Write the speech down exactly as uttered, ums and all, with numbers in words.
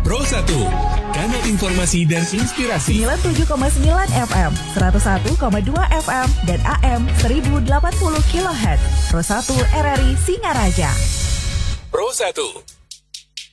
Pro satu, kanal informasi dan inspirasi. sembilan puluh tujuh koma sembilan F M, seratus satu koma dua F M, dan A M seribu delapan puluh kilohertz. Pro satu R R I Singaraja. Pro satu.